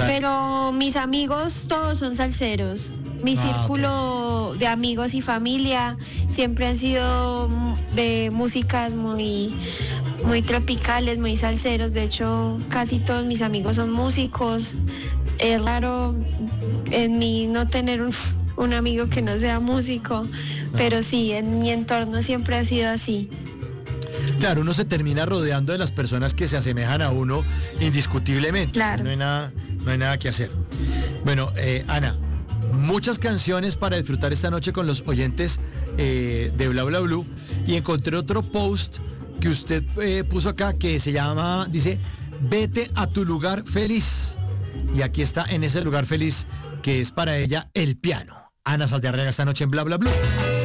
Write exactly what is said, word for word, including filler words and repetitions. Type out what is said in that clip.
Claro. Pero mis amigos todos son salseros. Mi Ah, círculo okay. de amigos y familia siempre han sido de músicas muy, muy tropicales, muy salseros. De hecho, casi todos mis amigos son músicos. Es raro en mí no tener un, un amigo que no sea músico, ah. pero sí, en mi entorno siempre ha sido así. Claro, uno se termina rodeando de las personas que se asemejan a uno indiscutiblemente. Claro. No hay nada, no hay nada que hacer. Bueno, eh, Ana, muchas canciones para disfrutar esta noche con los oyentes eh, de Bla Bla Blue, y encontré otro post que usted eh, puso acá que se llama, dice, vete a tu lugar feliz. Y aquí está en ese lugar feliz que es para ella el piano. Ana Saldarriaga esta noche en Bla Bla Blue.